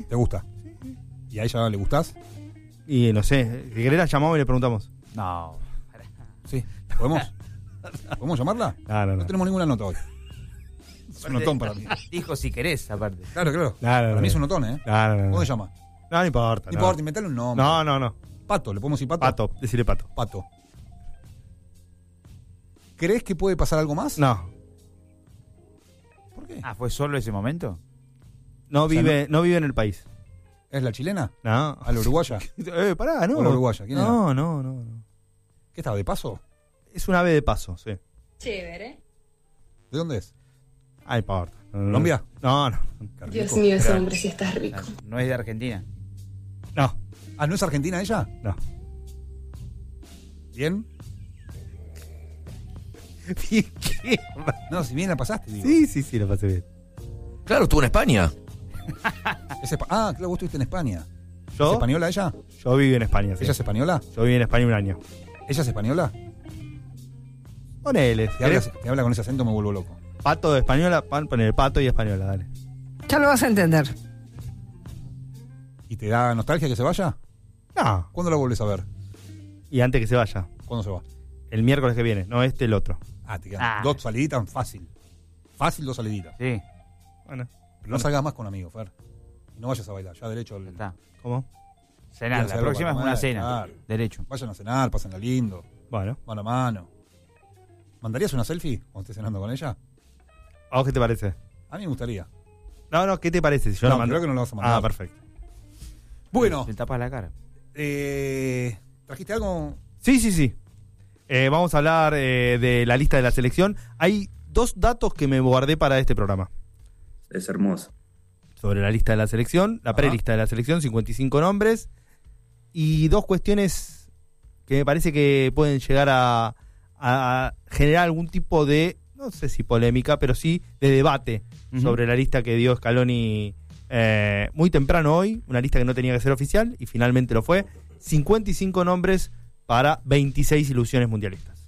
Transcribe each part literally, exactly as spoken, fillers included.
¿Te gusta? ¿Y a ella le gustás? Y no sé, si querés la llamamos y le preguntamos. No. Sí. ¿Podemos? ¿Podemos llamarla? No, no, no. No tenemos ninguna nota hoy. Es un notón para mí. Dijo si querés, aparte. Claro, claro. No, no, Para no. mí es un notón, ¿eh? No, no, no. ¿Cómo se llama? No, no importa. No importa, inventale un nombre. No, no, no. Pato, ¿le podemos decir Pato? Pato, decirle Pato. Pato. ¿Crees que puede pasar algo más? No, ¿Por qué? Ah, ¿fue solo ese momento? no O sea, vive, no vive en el país. ¿Es la chilena? No. ¿A la uruguaya? Eh, pará, no. ¿O la uruguaya? ¿Quién no, no, no, no. ¿Qué estaba, de paso? Es un ave de paso, sí. Chévere. ¿De dónde es? Ah, no importa. No, no, ¿Colombia? No, no. Qué rico. Dios mío, ese hombre sí está rico. No es de Argentina. No, Ah, ¿no es argentina ella? no. ¿Bien? Bien, ¿qué? No, si bien la pasaste, digo. Sí, sí, sí, lo pasé bien. Claro, estuvo en España. Es espa- ah, claro, vos estuviste en España. ¿Es ¿Yo? española ella? Yo viví en España, sí. ¿Ella es española? Yo viví en España un año. ¿Ella es española? Ponele. Te habla, ¿querés? te habla con ese acento, me vuelvo loco. Pato de española, pan, ponele pato y española, dale. Ya lo vas a entender. ¿Y te da nostalgia que se vaya? No. ¿Cuándo la volvés a ver? Y antes que se vaya. ¿Cuándo se va? El miércoles que viene, no este, el otro. Ah, te quedan Ah. dos saliditas, fácil. Fácil dos saliditas. Sí, Bueno, Pero no salgas más con amigos, Fer. Y no vayas a bailar, ya derecho al... ya está. ¿cómo? Cenar, Hacer la algo próxima es para una comer, cena. claro. Derecho. Vayan a cenar, pásenla lindo, Bueno, mano a mano. ¿Mandarías una selfie cuando estés cenando con ella? ¿a vos qué te parece? A mí me gustaría. No, no, ¿qué te parece? Si yo No, la mando- creo que no la vas a mandar. Ah, perfecto. Bueno, Te tapas la cara. eh, ¿trajiste algo? Sí, sí, sí. Eh, vamos a hablar eh, de la lista de la selección. Hay dos datos que me guardé para este programa. Es hermoso. Sobre la lista de la selección, la Ajá. prelista de la selección, cincuenta y cinco nombres. Y dos cuestiones que me parece que pueden llegar a, a generar algún tipo de, no sé si polémica, pero sí de debate Ujú. sobre la lista que dio Scaloni eh, muy temprano hoy, una lista que no tenía que ser oficial y finalmente lo fue. cincuenta y cinco nombres para veintiséis ilusiones mundialistas.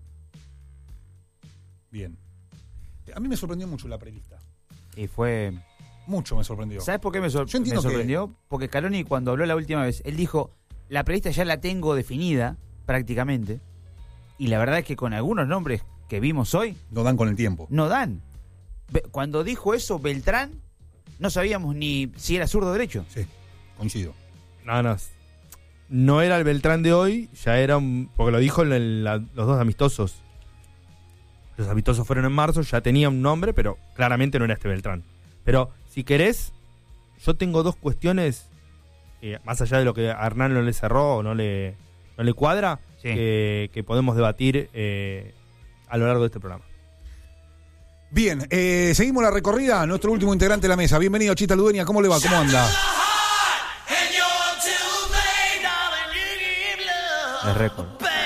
Bien. A mí me sorprendió mucho la prelista. Y fue... Mucho me sorprendió. ¿Sabes por qué me, sor- Yo entiendo me sorprendió? Porque Scaloni, cuando habló la última vez, él dijo, la prelista ya la tengo definida, prácticamente, y la verdad es que con algunos nombres que vimos hoy, No dan con el tiempo. no dan. Be- Cuando dijo eso Beltrán, no sabíamos ni si era zurdo o derecho. Sí, coincido. No, no. No era el Beltrán de hoy, ya era un, porque lo dijo en el- la- los dos amistosos. Los amistosos fueron en marzo, ya tenía un nombre, pero claramente no era este Beltrán. Pero si querés, yo tengo dos cuestiones, eh, más allá de lo que a Hernán no le cerró o no le, no le cuadra, Sí. que, que podemos debatir eh, a lo largo de este programa. Bien, eh, seguimos la recorrida. Nuestro último integrante de la mesa. Bienvenido, Chita Ludueña. ¿Cómo le va? ¿Cómo anda? Es récord.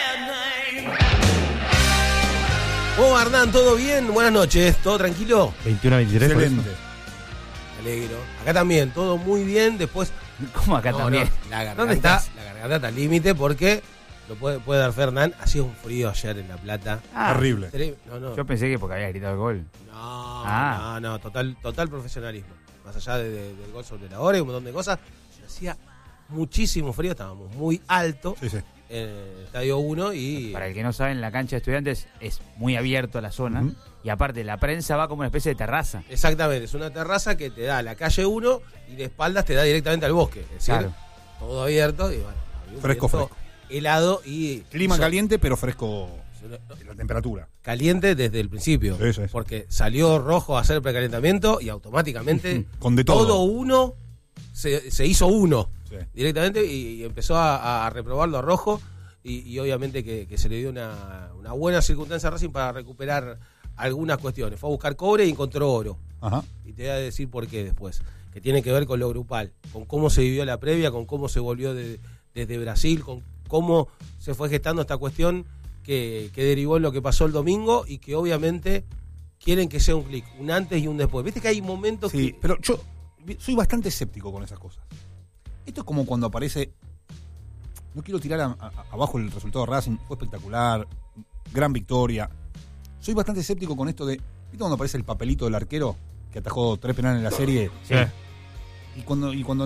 ¿Cómo va, Hernán? ¿Todo bien? Buenas noches. ¿Todo tranquilo? veintiuno a veintitrés. por eso. Excelente. Me alegro. Acá también, todo muy bien. Después... ¿Cómo acá No, también? no, la garganta, ¿Dónde estás? La garganta está al límite porque lo puede, puede dar Fernán. Hacía un frío ayer en La Plata. Ah, Terrible. Tre- No, no. yo pensé que porque había gritado el gol. No, Ah. no, no, total, total profesionalismo. Más allá de- de- del gol sobre la hora y un montón de cosas, hacía muchísimo frío, estábamos muy alto Sí, sí. en el Estadio uno y... Para el que no sabe, en la cancha de Estudiantes es muy abierto la zona. Ujú. Y aparte, la prensa va como una especie de terraza. Exactamente, es una terraza que te da a la calle uno y de espaldas te da directamente al bosque. Es decir, Claro. todo abierto y bueno, había un Fresco, viento fresco. helado y... Clima hizo- caliente, pero fresco la temperatura. Caliente desde el principio. Sí, sí, sí. Porque salió rojo a hacer el precalentamiento y automáticamente Con de todo. uno se, se hizo uno Sí. directamente y, y empezó a, a reprobarlo a rojo y, y obviamente que, que se le dio una, una buena circunstancia a Racing para recuperar algunas cuestiones. Fue a buscar cobre y encontró oro. Ajá. Y te voy a decir por qué después. Que tiene que ver con lo grupal, con cómo se vivió la previa, con cómo se volvió de- desde Brasil, con cómo se fue gestando esta cuestión que, que derivó en lo que pasó el domingo y que obviamente quieren que sea un clic, un antes y un después. Viste que hay momentos Sí, que... pero yo soy bastante escéptico con esas cosas. Esto es como cuando aparece. No quiero tirar a- a- abajo el resultado de Racing, fue espectacular, gran victoria. Soy bastante escéptico con esto de. ¿Viste cuando aparece el papelito del arquero que atajó tres penales en la serie? Sí. Y cuando, y cuando